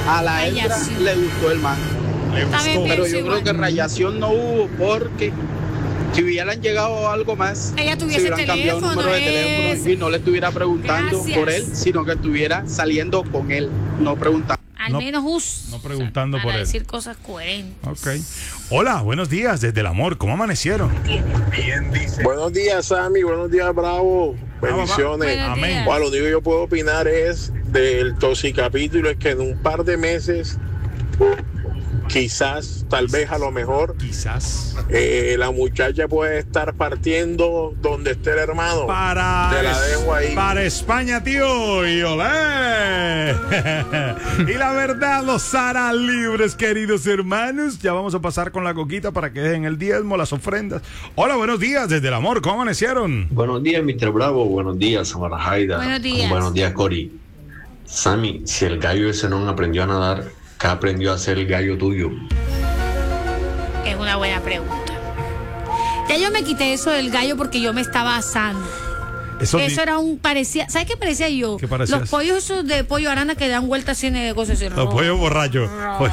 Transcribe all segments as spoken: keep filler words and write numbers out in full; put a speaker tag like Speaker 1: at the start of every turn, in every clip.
Speaker 1: A la hembra le gustó el man.
Speaker 2: Le gustó.
Speaker 1: Pero yo creo que rayación no hubo porque si hubieran llegado a algo más,
Speaker 3: ella tuviese
Speaker 1: si hubieran cambiado el número de teléfono y no le estuviera preguntando
Speaker 3: Gracias.
Speaker 1: por él, sino que estuviera saliendo con él, no preguntando.
Speaker 3: Al
Speaker 2: No-
Speaker 3: menos us,
Speaker 2: no preguntando
Speaker 3: o sea,
Speaker 2: por
Speaker 3: para
Speaker 2: él.
Speaker 3: decir cosas coherentes.
Speaker 2: Ok. Hola, buenos días desde el amor. ¿Cómo amanecieron?
Speaker 4: Bien dice. Buenos días, Sammy. Buenos días, Bravo. Bendiciones.
Speaker 3: Buenos
Speaker 2: Amén.
Speaker 3: días.
Speaker 4: Bueno, lo único que yo puedo opinar es del toxicapítulo, es que en un par de meses, quizás, tal vez a lo mejor,
Speaker 2: Quizás.
Speaker 4: eh, la muchacha puede estar partiendo donde esté el hermano.
Speaker 2: Para,
Speaker 4: Te la dejo ahí.
Speaker 2: para España, tío, y olé. Y la verdad los hará libres, queridos hermanos. Ya vamos a pasar con la coquita para que dejen el diezmo, las ofrendas. Hola, buenos días desde el amor. ¿Cómo amanecieron?
Speaker 5: Buenos días, mister Bravo. Buenos días, Samara Haida.
Speaker 3: Buenos días.
Speaker 5: Buenos días, Cori. Sammy, si el gallo ese no aprendió a nadar, ¿qué aprendió a ser el gallo tuyo?
Speaker 3: Es una buena pregunta. Ya yo me quité eso del gallo porque yo me estaba asando.
Speaker 2: Eso,
Speaker 3: Eso
Speaker 2: di-
Speaker 3: era un parecía, ¿sabes qué parecía yo?
Speaker 2: ¿Qué parecías?
Speaker 3: Los pollos esos de pollo arana que dan vueltas así de cosas así.
Speaker 2: Los pollos borrachos.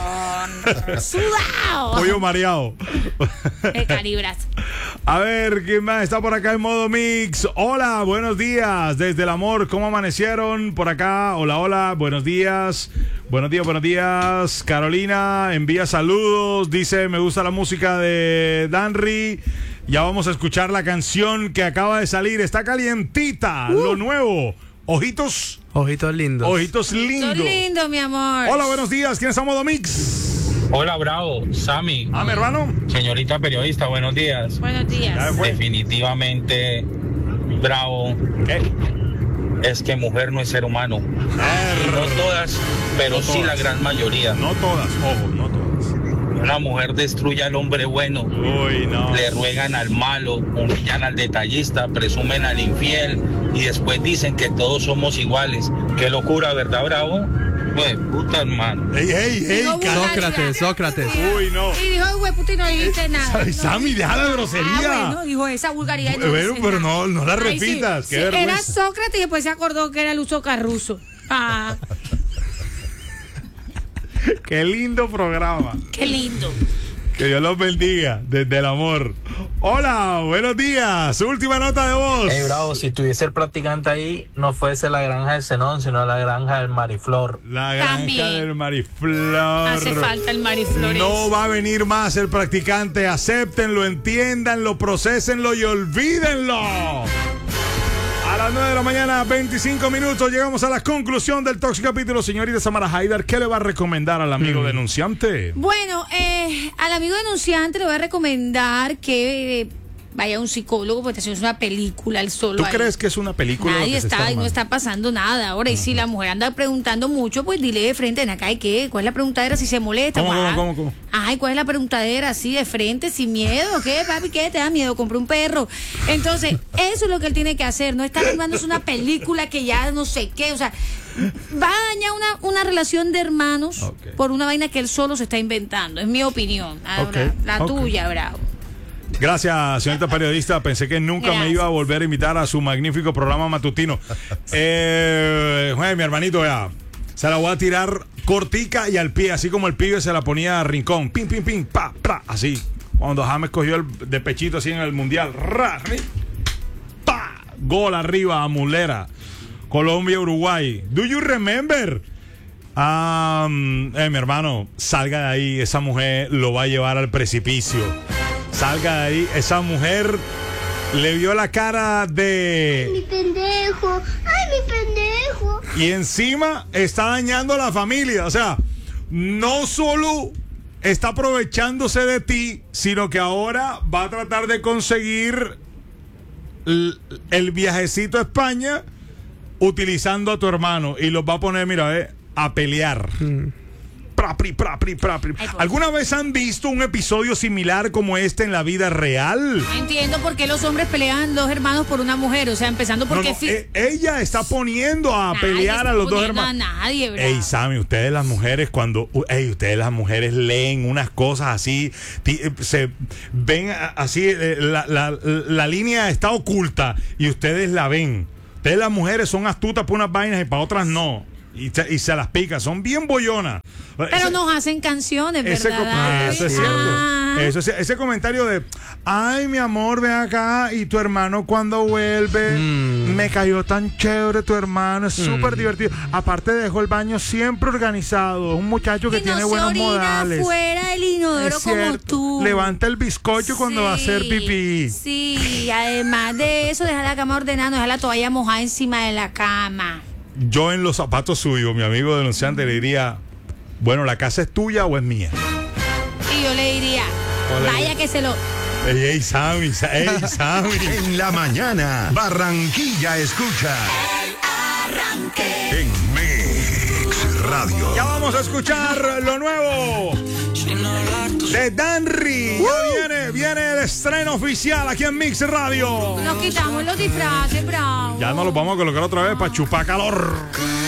Speaker 3: Sudado.
Speaker 2: Pollo mareado.
Speaker 3: De calibras.
Speaker 2: A ver, ¿quién más está por acá en modo mix? Hola, buenos días desde el amor. ¿Cómo amanecieron por acá? Hola, hola, buenos días. Buenos días, buenos días. Carolina envía saludos. Dice, me gusta la música de Danry. Ya vamos a escuchar la canción que acaba de salir. Está calientita,
Speaker 3: Uh.
Speaker 2: lo nuevo. Ojitos,
Speaker 6: Ojitos lindos.
Speaker 2: ojitos lindos.
Speaker 3: Son lindo, mi amor.
Speaker 2: Hola, buenos días. ¿Quién está en modo mix?
Speaker 7: Hola, Bravo, Sammy,
Speaker 2: Ah, mi hermano.
Speaker 7: señorita periodista, buenos días.
Speaker 3: Buenos días.
Speaker 2: Ya fue.
Speaker 7: Definitivamente, Bravo,
Speaker 2: ¿Qué?
Speaker 7: es que mujer no es ser humano. No todas, pero
Speaker 2: No
Speaker 7: sí
Speaker 2: todas.
Speaker 7: la gran mayoría.
Speaker 2: No todas, ojo, no todas.
Speaker 7: Una mujer destruye al hombre bueno,
Speaker 2: Uy, no.
Speaker 7: le ruegan al malo, humillan al detallista, presumen al infiel y después dicen que todos somos iguales. Qué locura, ¿verdad, Bravo? Pues puta, hermano.
Speaker 2: Ey, ey, ey,
Speaker 3: Digo,
Speaker 2: cara.
Speaker 6: Sócrates, Sócrates.
Speaker 2: Uy, no.
Speaker 3: Y dijo, güey, puta, y no dijiste nada.
Speaker 2: Ay, Sammy, deja la grosería.
Speaker 3: Ah, bueno, dijo esa vulgaridad. y no
Speaker 2: Pero,
Speaker 3: dice
Speaker 2: pero
Speaker 3: nada.
Speaker 2: no, no la
Speaker 3: Ay, sí,
Speaker 2: repitas. Qué
Speaker 3: sí, era
Speaker 2: vergüenza.
Speaker 3: Sócrates y después se acordó que era el uso carruso. Ah,
Speaker 2: Qué lindo programa.
Speaker 3: qué lindo.
Speaker 2: Que Dios los bendiga desde el amor. Hola, buenos días. Última nota de voz.
Speaker 8: Hey, Bravo, si estuviese el practicante ahí, no fuese la granja del Zenón, sino la granja del Mariflor.
Speaker 2: La granja
Speaker 3: También.
Speaker 2: del Mariflor.
Speaker 3: Hace falta el Mariflores.
Speaker 2: No va a venir más el practicante. Acéptenlo, entiéndanlo, procesenlo y olvídenlo. A las nueve de la mañana, veinticinco minutos, llegamos a la conclusión del Toxic Capítulo. Señorita Samara Haidar, ¿qué le va a recomendar al amigo denunciante?
Speaker 3: Bueno, eh, al amigo denunciante le voy a recomendar que eh, vaya a un psicólogo porque es una película el solo.
Speaker 2: ¿Tú
Speaker 3: ahí.
Speaker 2: crees que es una película? lo
Speaker 3: Nadie
Speaker 2: que se
Speaker 3: está, y no
Speaker 2: armando?
Speaker 3: está pasando nada. Ahora, y si la mujer anda preguntando mucho, pues dile de frente, ven acá, ¿y qué? ¿Cuál es la preguntadera? Si se molesta.
Speaker 2: ¿Cómo,
Speaker 3: pues,
Speaker 2: cómo,
Speaker 3: ah.
Speaker 2: cómo, cómo?
Speaker 3: Ay, ¿cuál es la preguntadera? Así de frente, sin miedo. ¿Qué, papi? ¿Qué? ¿Te da miedo? Compré un perro. Entonces, eso es lo que él tiene que hacer. No estar armándose una película que ya no sé qué. O sea, va a dañar una, una relación de hermanos
Speaker 2: Ok.
Speaker 3: por una vaina que él solo se está inventando. Es mi opinión. Ahora,
Speaker 2: Ok,
Speaker 3: la
Speaker 2: ok.
Speaker 3: tuya, Bravo.
Speaker 2: Gracias, señorita periodista. Pensé que nunca me
Speaker 3: Gracias.
Speaker 2: iba a volver a invitar a su magnífico programa matutino. Eh, bueno, mi hermanito, vea, se la voy a tirar cortica y al pie, así como el pibe se la ponía a rincón. Pim, pim, pim, pa, pa, así. Cuando James cogió el de pechito así en el mundial. Ra, ri, pa, gol arriba a Mulera. Colombia, Uruguay. Do you remember? Um, eh, mi hermano, salga de ahí. Esa mujer lo va a llevar al precipicio. Salga de ahí. Esa mujer le vio la cara de...
Speaker 9: Mi pendejo, ay, mi pendejo.
Speaker 2: Y encima está dañando a la familia. O sea, no solo está aprovechándose de ti, sino que ahora va a tratar de conseguir el, el viajecito a España utilizando a tu hermano. Y los va a poner, mira, eh, a pelear. Pra, pri, pra, pri, pra, pri.
Speaker 3: Ay, por
Speaker 2: ¿Alguna vez han visto un episodio similar como este en la vida real?
Speaker 3: No entiendo por qué los hombres pelean dos hermanos por una mujer. O sea, empezando
Speaker 2: No,
Speaker 3: porque...
Speaker 2: no,
Speaker 3: fi-
Speaker 2: eh, ella está poniendo a
Speaker 3: Nadie
Speaker 2: pelear
Speaker 3: está
Speaker 2: a los dos
Speaker 3: poniendo
Speaker 2: hermanos.
Speaker 3: a nadie, Bravo.
Speaker 2: Ey, Sammy, ustedes las mujeres cuando, uh, ey, ustedes las mujeres leen unas cosas así, ti- eh, se ven a- así, eh, la, la, la línea está oculta y ustedes la ven. Ustedes las mujeres son astutas para unas vainas y para otras no. Y, te- y se las pica, son bien bollonas.
Speaker 3: Pero
Speaker 2: Ese-
Speaker 3: nos hacen canciones,
Speaker 2: ese,
Speaker 3: ¿verdad?
Speaker 2: com- ah, eso es cierto.
Speaker 3: Ah.
Speaker 2: Eso es- ese comentario de, ay, mi amor, ven acá y tu hermano cuando vuelve, me cayó tan chévere tu hermano, es súper divertido. Aparte dejó el baño siempre organizado, es un muchacho que
Speaker 3: Y
Speaker 2: tiene
Speaker 3: no se
Speaker 2: buenos
Speaker 3: orina
Speaker 2: modales.
Speaker 3: fuera del inodoro
Speaker 2: Es
Speaker 3: como
Speaker 2: cierto.
Speaker 3: tú.
Speaker 2: Levanta el bizcocho cuando va a hacer
Speaker 3: Sí,
Speaker 2: pipí.
Speaker 3: Sí, además de eso, deja la cama ordenada, no deja la toalla mojada encima de la cama.
Speaker 2: Yo en los zapatos suyos, mi amigo denunciante, le diría, bueno, ¿la casa es tuya o es mía?
Speaker 3: Y yo le diría,
Speaker 2: Ole.
Speaker 3: vaya que se lo...
Speaker 2: Ey, ey, Sammy, sa- ey, Sammy.
Speaker 6: En la mañana, Barranquilla escucha. En Mix Radio.
Speaker 2: Ya vamos a escuchar lo nuevo de Danry. Ya viene, viene el estreno oficial aquí en Mix Radio.
Speaker 3: Nos quitamos los disfraces, bravo.
Speaker 2: Ya nos los vamos a colocar otra vez para chupar calor.